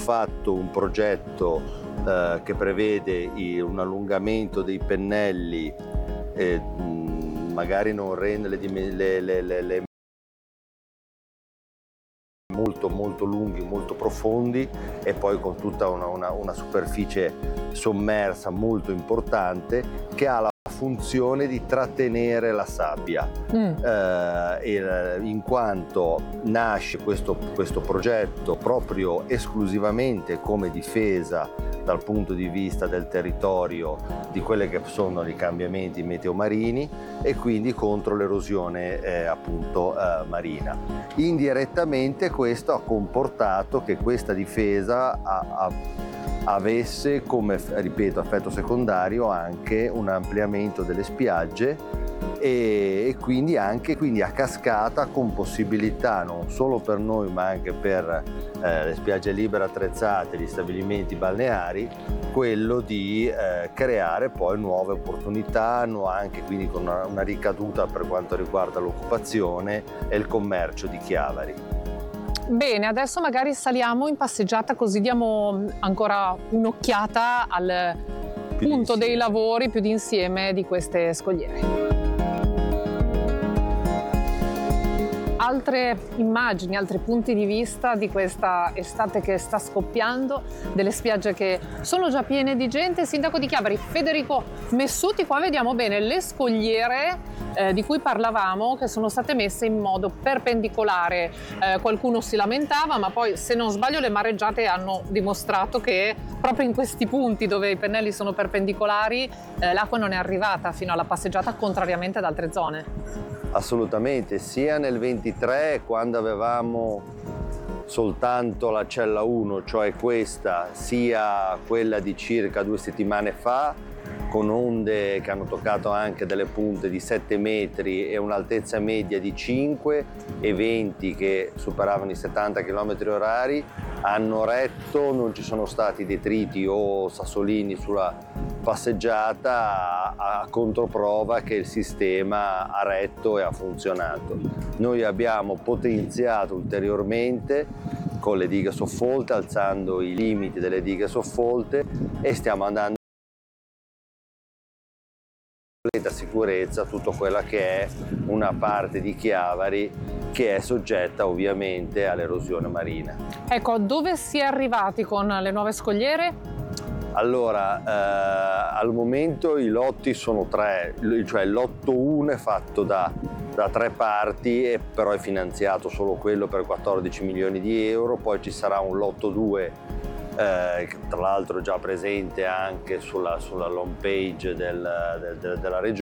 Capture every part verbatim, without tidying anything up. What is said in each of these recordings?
fatto un progetto eh, che prevede i, un allungamento dei pennelli, eh, mh, magari non rende le, le, le, le, le molto molto lunghi, molto profondi, e poi con tutta una, una, una superficie sommersa molto importante che ha la funzione di trattenere la sabbia, mm. eh, in quanto nasce questo, questo progetto proprio esclusivamente come difesa dal punto di vista del territorio di quelli che sono i cambiamenti meteomarini e quindi contro l'erosione eh, appunto eh, marina. Indirettamente questo ha comportato che questa difesa ha, ha avesse come, ripeto, effetto secondario anche un ampliamento delle spiagge e, e quindi anche quindi a cascata, con possibilità non solo per noi ma anche per eh, le spiagge libere attrezzate, gli stabilimenti balneari, quello di eh, creare poi nuove opportunità, no, anche quindi con una, una ricaduta per quanto riguarda l'occupazione e il commercio di Chiavari. Bene, adesso magari saliamo in passeggiata, così diamo ancora un'occhiata al punto dei lavori più d'insieme di queste scogliere. Altre immagini, altri punti di vista di questa estate che sta scoppiando, delle spiagge che sono già piene di gente. Sindaco di Chiavari Federico Messuti, qua vediamo bene le scogliere eh, di cui parlavamo, che sono state messe in modo perpendicolare. Eh, qualcuno si lamentava, ma poi, se non sbaglio, le mareggiate hanno dimostrato che proprio in questi punti dove i pennelli sono perpendicolari eh, l'acqua non è arrivata fino alla passeggiata, contrariamente ad altre zone. Assolutamente, sia nel ventitré, quando avevamo soltanto la cella uno, cioè questa, sia quella di circa due settimane fa, con onde che hanno toccato anche delle punte di sette metri e un'altezza media di cinque e venti che superavano i settanta chilometri orari, hanno retto, non ci sono stati detriti o sassolini sulla passeggiata, a, a controprova che il sistema ha retto e ha funzionato. Noi abbiamo potenziato ulteriormente con le dighe soffolte, alzando i limiti delle dighe soffolte, e stiamo andando completa sicurezza tutto quella che è una parte di Chiavari che è soggetta ovviamente all'erosione marina. Ecco, dove si è arrivati con le nuove scogliere? Allora, eh, al momento i lotti sono tre, cioè il lotto uno è fatto da, da tre parti, e però è finanziato solo quello per quattordici milioni di euro, poi ci sarà un lotto due, eh, tra l'altro già presente anche sulla, sulla home page del, del, della regione,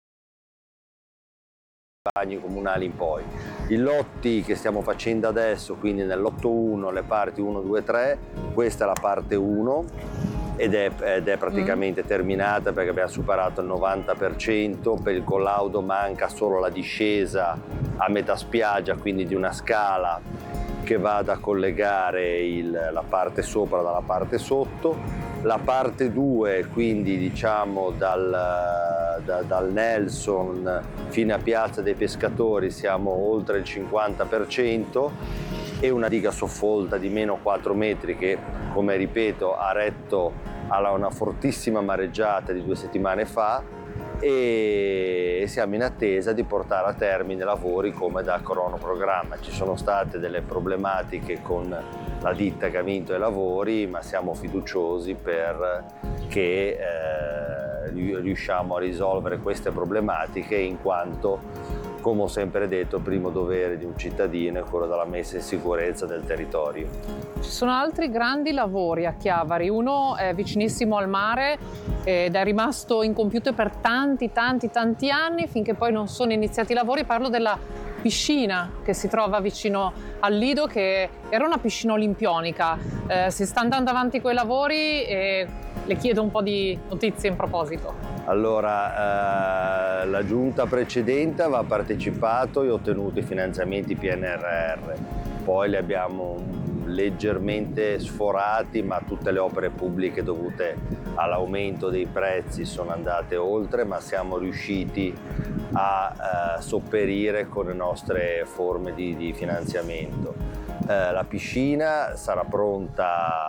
comunali in poi. I lotti che stiamo facendo adesso, quindi nel lotto uno, le parti uno, due, tre, questa è la parte uno ed è, ed è praticamente mm. terminata, perché abbiamo superato il novanta per cento. Per il collaudo manca solo la discesa a metà spiaggia, quindi di una scala che vada a collegare il, la parte sopra dalla parte sotto. La parte due, quindi diciamo dal, da, dal Nelson fino a Piazza dei Pescatori, siamo oltre il cinquanta per cento, e una diga soffolta di meno quattro metri che, come ripeto, ha retto alla una fortissima mareggiata di due settimane fa, e siamo in attesa di portare a termine lavori come da cronoprogramma. Ci sono state delle problematiche con la ditta che ha vinto i lavori, ma siamo fiduciosi per che eh, riusciamo a risolvere queste problematiche, in quanto, come ho sempre detto, il primo dovere di un cittadino è quello della messa in sicurezza del territorio. Ci sono altri grandi lavori a Chiavari, uno è vicinissimo al mare ed è rimasto incompiuto per tanti tanti tanti anni, finché poi non sono iniziati i lavori. Parlo della piscina che si trova vicino al Lido, che era una piscina olimpionica. Eh, si sta andando avanti con i lavori e le chiedo un po' di notizie in proposito. Allora, eh, la giunta precedente aveva partecipato e ottenuto i finanziamenti P N R R, poi li abbiamo leggermente sforati, ma tutte le opere pubbliche dovute all'aumento dei prezzi sono andate oltre, ma siamo riusciti a eh, sopperire con le nostre forme di, di finanziamento. Eh, la piscina sarà pronta